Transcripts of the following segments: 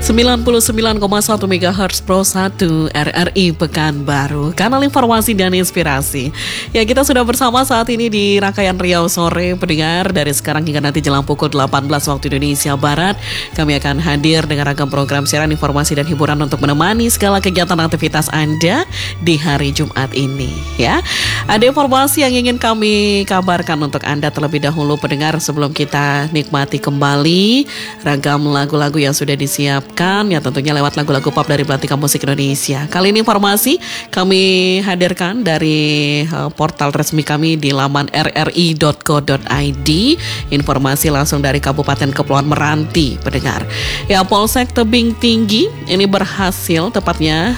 99,1 MHz Pro 1 RRI Pekanbaru, kanal informasi dan inspirasi. Ya, kita sudah bersama saat ini di rangkaian Riau Sore, pendengar. Dari sekarang hingga nanti jelang pukul 18 waktu Indonesia Barat, kami akan hadir dengan ragam program siaran informasi dan hiburan untuk menemani segala kegiatan aktivitas Anda di hari Jumat ini. Ya, ada informasi yang ingin kami kabarkan untuk Anda terlebih dahulu, pendengar, sebelum kita nikmati kembali ragam lagu-lagu yang sudah disiapkan, ya tentunya lewat lagu-lagu pop dari Belantika Musik Indonesia. Kali ini informasi kami hadirkan dari portal resmi kami di laman rri.co.id. Informasi langsung dari Kabupaten Kepulauan Meranti, pendengar. Ya, Polsek Tebing Tinggi ini berhasil tepatnya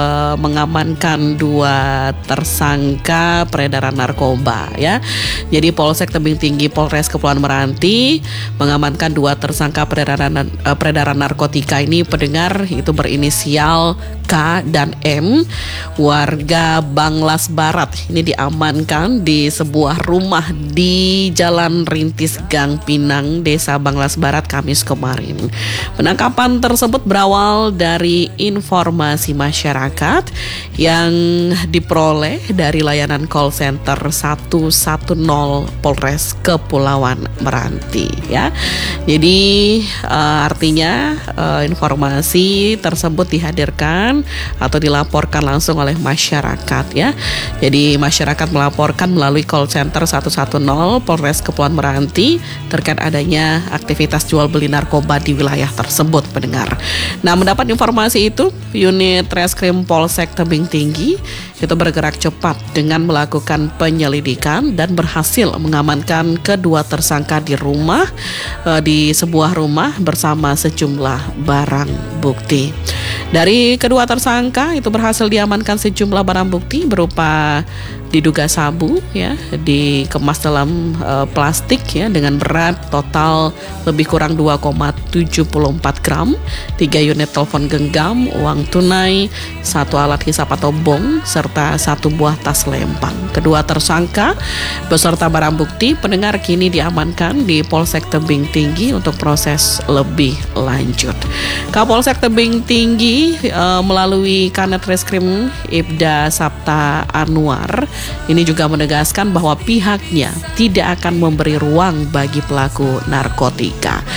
mengamankan 2 tersangka peredaran narkoba, ya. Jadi Polsek Tebing Tinggi Polres Kepulauan Meranti mengamankan 2 tersangka peredaran narkotika ini, pendengar, itu berinisial K dan M, warga Banglas Barat. Ini diamankan di sebuah rumah di Jalan Rintis Gang Pinang, Desa Banglas Barat, Kamis kemarin. Penangkapan tersebut berawal dari informasi masyarakat yang diperoleh dari layanan call center 110 Polres Kepulauan Meranti, ya. Jadi artinya informasi tersebut dihadirkan atau dilaporkan langsung oleh masyarakat, ya. Jadi masyarakat melaporkan melalui call center 110 Polres Kepulauan Meranti terkait adanya aktivitas jual beli narkoba di wilayah tersebut, pendengar. Nah, mendapat informasi itu, unit Reskrim Polsek Tebing Tinggi itu bergerak cepat dengan melakukan penyelidikan dan berhasil mengamankan kedua tersangka di rumah, di sebuah rumah bersama sejumlah barang bukti. Dari kedua tersangka itu berhasil diamankan sejumlah barang bukti berupa diduga sabu, ya, dikemas dalam plastik, ya, dengan berat total lebih kurang 2,74 gram, 3 unit telepon genggam, uang tunai, 1 alat hisap atau bong, serta 1 buah tas lempang. Kedua tersangka beserta barang bukti, pendengar, kini diamankan di Polsek Tebing Tinggi untuk proses lebih lanjut. Kapolsek Tebing Tinggi melalui Kanit Reskrim Ibda Sapta Anwar ini juga menegaskan bahwa pihaknya tidak akan memberi ruang bagi pelaku narkotika.